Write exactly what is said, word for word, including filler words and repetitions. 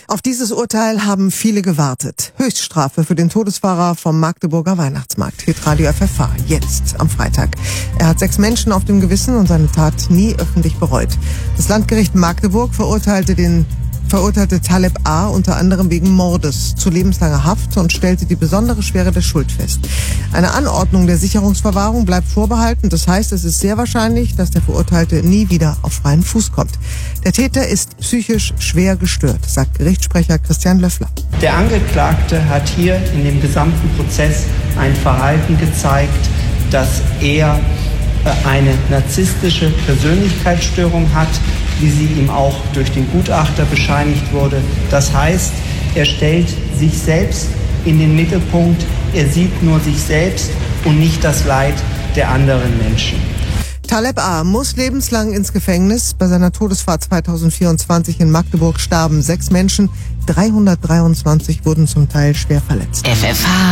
Auf dieses Urteil haben viele gewartet. Höchststrafe für den Todesfahrer vom Magdeburger Weihnachtsmarkt. Hitradio F F H, jetzt am Freitag. Er hat sechs Menschen auf dem Gewissen und seine Tat nie öffentlich bereut. Das Landgericht Magdeburg verurteilte den verurteilte Taleb A. unter anderem wegen Mordes zu lebenslanger Haft und stellte die besondere Schwere der Schuld fest. Eine Anordnung der Sicherungsverwahrung bleibt vorbehalten. Das heißt, es ist sehr wahrscheinlich, dass der Verurteilte nie wieder auf freien Fuß kommt. Der Täter ist psychisch schwer gestört, sagt Gerichtssprecher Christian Löffler. Der Angeklagte hat hier in dem gesamten Prozess ein Verhalten gezeigt, dass er eine narzisstische Persönlichkeitsstörung hat, wie sie ihm auch durch den Gutachter bescheinigt wurde. Das heißt, er stellt sich selbst in den Mittelpunkt, er sieht nur sich selbst und nicht das Leid der anderen Menschen. Taleb A. muss lebenslang ins Gefängnis. Bei seiner Todesfahrt zweitausendvierundzwanzig in Magdeburg starben sechs Menschen, dreihundertdreiundzwanzig wurden zum Teil schwer verletzt. F F H